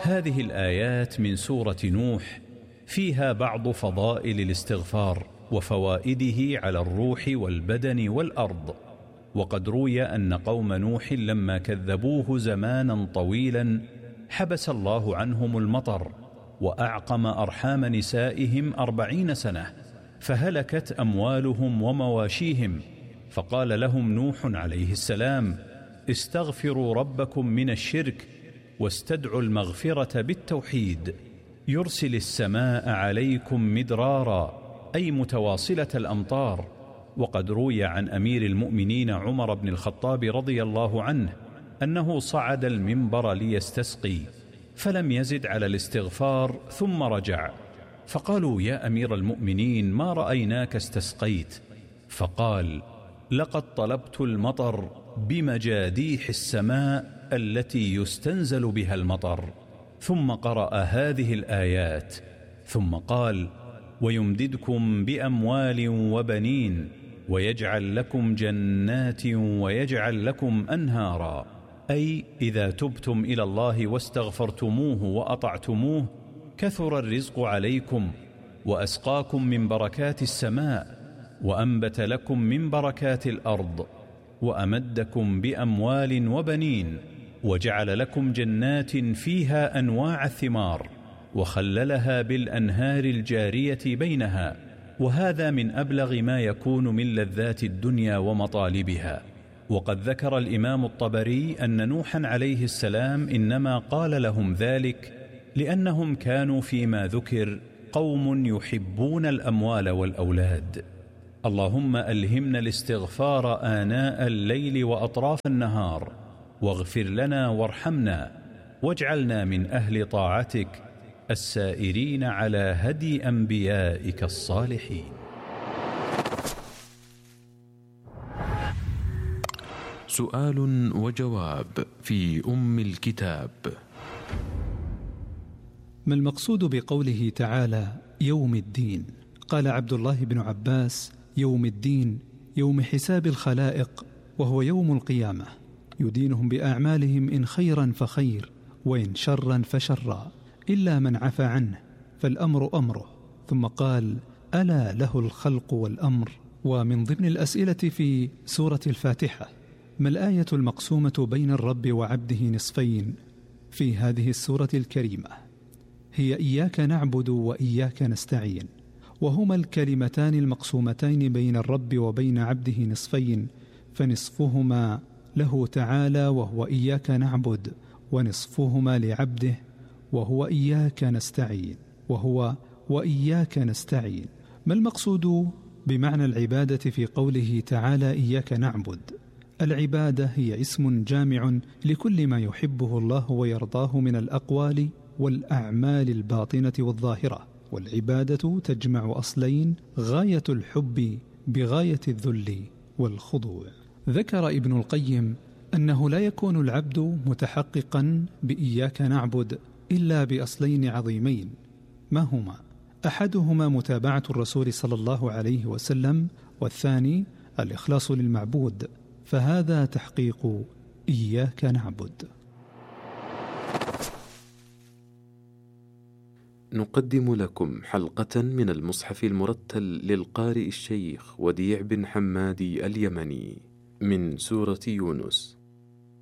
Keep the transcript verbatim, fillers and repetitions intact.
هذه الآيات من سورة نوح فيها بعض فضائل الاستغفار وفوائده على الروح والبدن والأرض. وقد روي أن قوم نوح لما كذبوه زمانا طويلا حبس الله عنهم المطر وأعقم أرحام نسائهم أربعين سنة، فهلكت أموالهم ومواشيهم، فقال لهم نوح عليه السلام: استغفروا ربكم من الشرك واستدعوا المغفرة بالتوحيد يرسل السماء عليكم مدرارا، أي متواصلة الأمطار. وقد روي عن أمير المؤمنين عمر بن الخطاب رضي الله عنه أنه صعد المنبر ليستسقي فلم يزد على الاستغفار ثم رجع، فقالوا: يا أمير المؤمنين ما رأيناك استسقيت؟ فقال: لقد طلبت المطر بمجاديح السماء التي يستنزل بها المطر. ثم قرأ هذه الآيات ثم قال: ويمددكم بأموال وبنين ويجعل لكم جنات ويجعل لكم أنهارا، أي إذا تبتم إلى الله واستغفرتموه وأطعتموه كثر الرزق عليكم وأسقاكم من بركات السماء وأنبت لكم من بركات الأرض وأمدكم بأموال وبنين وجعل لكم جنات فيها أنواع الثمار وخللها بالأنهار الجارية بينها، وهذا من أبلغ ما يكون من لذات الدنيا ومطالبها. وقد ذكر الإمام الطبري أن نوحا عليه السلام إنما قال لهم ذلك لأنهم كانوا فيما ذكر قوم يحبون الأموال والأولاد. اللهم ألهمنا الاستغفار آناء الليل وأطراف النهار، واغفر لنا وارحمنا، واجعلنا من أهل طاعتك السائرين على هدي أنبيائك الصالحين. سؤال وجواب في أم الكتاب. ما المقصود بقوله تعالى يوم الدين؟ قال عبد الله بن عباس: يوم الدين يوم حساب الخلائق، وهو يوم القيامة، يدينهم بأعمالهم إن خيرا فخير وإن شرا فشرا، إلا من عفى عنه فالأمر أمره. ثم قال: ألا له الخلق والأمر. ومن ضمن الأسئلة في سورة الفاتحة: ما الآية المقسومة بين الرب وعبده نصفين في هذه السورة الكريمة؟ هي إياك نعبد وإياك نستعين، وهما الكلمتان المقسومتين بين الرب وبين عبده نصفين، فنصفهما له تعالى وهو إياك نعبد، ونصفهما لعبده وهو إياك نستعين، وهو وإياك نستعين. ما المقصود بمعنى العبادة في قوله تعالى إياك نعبد؟ العبادة هي اسم جامع لكل ما يحبه الله ويرضاه من الأقوال والأعمال الباطنة والظاهرة، والعبادة تجمع أصلين: غاية الحب بغاية الذل والخضوع. ذكر ابن القيم أنه لا يكون العبد متحققا بإياك نعبد إلا بأصلين عظيمين. ما هما؟ أحدهما متابعة الرسول صلى الله عليه وسلم، والثاني الإخلاص للمعبود، فهذا تحقيق إياك نعبد. نقدم لكم حلقة من المصحف المرتل للقارئ الشيخ وديع بن حمادي اليمني من سورة يونس.